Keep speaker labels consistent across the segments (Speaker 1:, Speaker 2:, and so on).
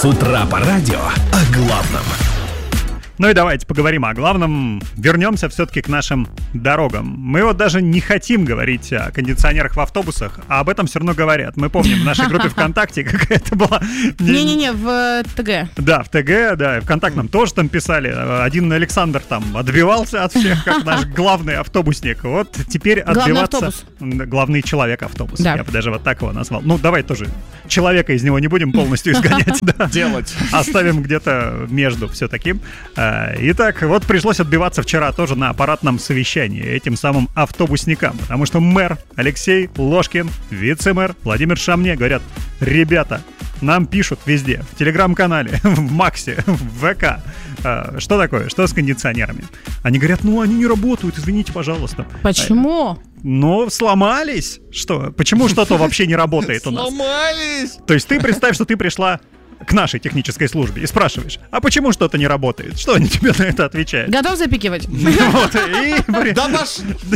Speaker 1: С утра по радио о главном.
Speaker 2: Ну и давайте поговорим о главном. Вернемся все-таки к нашим дорогам. Мы вот даже не хотим говорить о кондиционерах в автобусах, а об этом все равно говорят. Мы помним в нашей группе ВКонтакте какая-то была...
Speaker 3: Не-не-не, в ТГ.
Speaker 2: Да, в ТГ, да, ВКонтакте нам тоже там писали. Один Александр там отбивался от всех, как наш главный автобусник. Вот теперь отбиваться... Главный человек-автобус.
Speaker 3: Да.
Speaker 2: Я бы даже вот так его назвал. Ну, давай тоже человека из него не будем полностью изгонять.
Speaker 4: Делать.
Speaker 2: Оставим где-то между все-таки. Итак, вот пришлось отбиваться вчера тоже на аппаратном совещании этим самым автобусникам, потому что мэр Алексей Ложкин, вице-мэр Владимир Шамне говорят: ребята, нам пишут везде, в телеграм-канале, в Максе, в ВК. Что такое? Что с кондиционерами? Они говорят: ну, они не работают, извините, пожалуйста.
Speaker 3: Почему?
Speaker 2: Ну, сломались. Что? Почему что-то вообще не работает у нас?
Speaker 4: Сломались!
Speaker 2: То есть ты представь, что ты пришла к нашей технической службе и спрашиваешь: а почему что-то не работает? Что они тебе на это отвечают?
Speaker 3: Готов запикивать?
Speaker 2: Вот, и...
Speaker 4: Да ваш...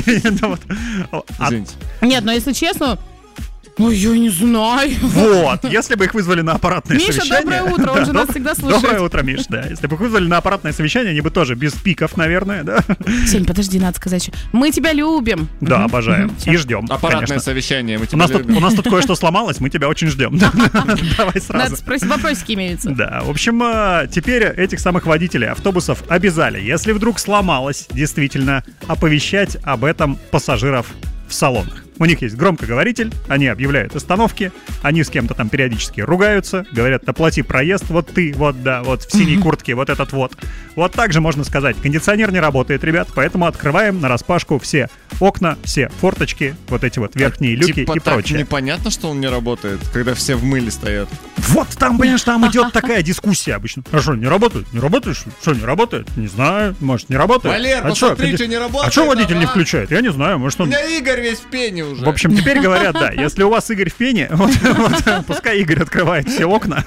Speaker 4: Извините.
Speaker 3: Нет, но если честно... Ой, я не знаю.
Speaker 2: Вот, если бы их вызвали на аппаратное
Speaker 3: Миша,
Speaker 2: совещание...
Speaker 3: доброе утро, он же нас всегда слушает.
Speaker 2: Доброе утро, Миш, да. Если бы их вызвали на аппаратное совещание, они бы тоже без пиков, наверное, да?
Speaker 3: Сень, подожди, надо сказать. Мы тебя любим.
Speaker 2: Да, обожаем. И ждем,
Speaker 4: Аппаратное
Speaker 2: конечно.
Speaker 4: совещание, мы
Speaker 2: У
Speaker 4: тебя любим.
Speaker 2: нас тут кое-что сломалось, мы тебя очень ждем. Давай сразу.
Speaker 3: Надо спросить, вопросики имеются.
Speaker 2: Да, в общем, теперь этих самых водителей автобусов обязали, если вдруг сломалось, действительно, оповещать об этом пассажиров в салонах. У них есть громкоговоритель, они объявляют остановки, они с кем-то там периодически ругаются, говорят: оплати проезд, вот ты, вот да, вот в синей куртке, вот этот вот. Вот так же можно сказать: кондиционер не работает, ребят, поэтому открываем нараспашку все окна, все форточки, вот эти вот верхние люки
Speaker 4: Типа
Speaker 2: и
Speaker 4: так
Speaker 2: прочее.
Speaker 4: непонятно, что он не работает, когда все в мыле стоят.
Speaker 2: Вот там, понимаешь, там идет такая дискуссия обычно. А что, не работает? Не работает? Что, не работает? Не знаю, может, не работает.
Speaker 4: Валер, посмотри, что не работает.
Speaker 2: А что водитель не включает? Я не знаю, может,
Speaker 4: У
Speaker 2: он...
Speaker 4: меня Игорь весь в пене уже.
Speaker 2: В общем, теперь говорят, да, если у вас Игорь в пене, пускай Игорь открывает все окна,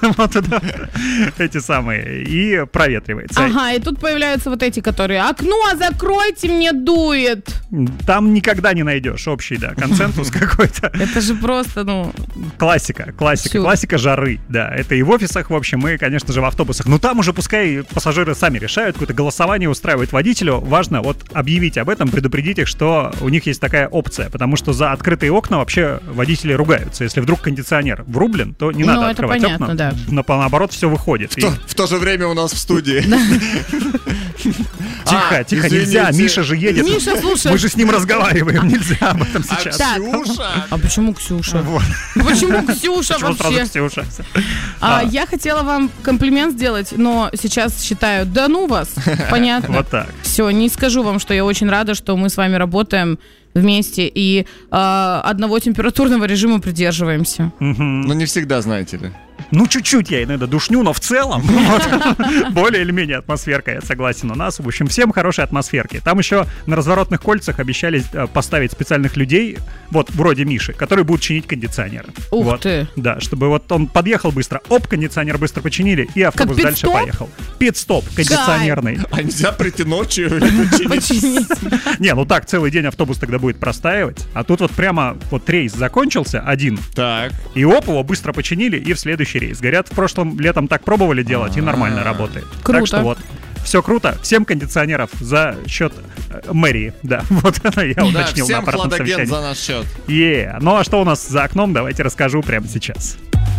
Speaker 2: эти самые, и проветривается.
Speaker 3: Ага, и тут появляются вот эти, которые: окно закройте, мне дует.
Speaker 2: Там никогда не найдешь общий, да, консенсус какой-то.
Speaker 3: Это же просто, ну...
Speaker 2: Классика жары, да. Это и в офисах, в общем, и, конечно же, в автобусах. Но там уже пускай пассажиры сами решают, какое-то голосование устраивает водителю. Важно вот объявить об этом, предупредить их, что у них есть такая опция, потому что за открытые окна вообще водители ругаются. Если вдруг кондиционер врублен, то не надо открывать
Speaker 3: понятно,
Speaker 2: окна.
Speaker 3: Да.
Speaker 2: Но наоборот все выходит.
Speaker 4: В то же время у нас в студии.
Speaker 2: Тихо, нельзя, Миша же едет.
Speaker 3: Миша, слушай.
Speaker 2: Мы же с ним разговариваем, нельзя об этом сейчас.
Speaker 4: Ксюша?
Speaker 3: А почему Ксюша?
Speaker 2: Вот.
Speaker 3: Почему Ксюша
Speaker 2: Почему сразу
Speaker 3: вообще?
Speaker 2: Ксюша?
Speaker 3: Я хотела вам комплимент сделать, но сейчас считаю: да ну вас, понятно.
Speaker 2: Вот так.
Speaker 3: Все, не скажу вам, что я очень рада, что мы с вами работаем вместе и одного температурного режима придерживаемся.
Speaker 4: Ну не всегда, знаете ли.
Speaker 2: Ну, чуть-чуть я иногда душню, но в целом более или менее атмосферка, я согласен, у нас. В общем, всем хорошей атмосферки. Там еще на разворотных кольцах обещали поставить специальных людей, вот, вроде Миши, которые будут чинить кондиционеры.
Speaker 3: Ух ты!
Speaker 2: Да, чтобы вот он подъехал быстро, кондиционер быстро починили, и автобус
Speaker 3: Как
Speaker 2: дальше
Speaker 3: пит-стоп?
Speaker 2: поехал. Пит-стоп кондиционерный.
Speaker 4: А нельзя прийти ночью и
Speaker 3: Починить.
Speaker 2: Не, ну так, целый день автобус тогда будет простаивать, а тут вот прямо вот рейс закончился, один,
Speaker 4: Так.
Speaker 2: и его быстро починили, и в следующий рейс. Говорят, в прошлом летом так пробовали делать, и нормально работает.
Speaker 3: Круто.
Speaker 2: Так что вот, все круто. Всем кондиционеров за счет мэрии. Да, вот это я
Speaker 4: Да,
Speaker 2: уточнил на
Speaker 4: всем
Speaker 2: аппаратном
Speaker 4: хладоген
Speaker 2: совещании.
Speaker 4: за наш счет.
Speaker 2: Ну а что у нас за окном, давайте расскажу прямо сейчас.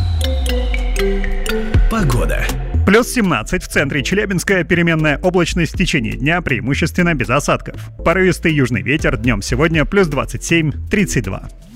Speaker 1: Погода.
Speaker 2: Плюс 17 в центре Челябинска, переменная облачность в течение дня, преимущественно без осадков. Порывистый южный ветер днем сегодня плюс 27-32.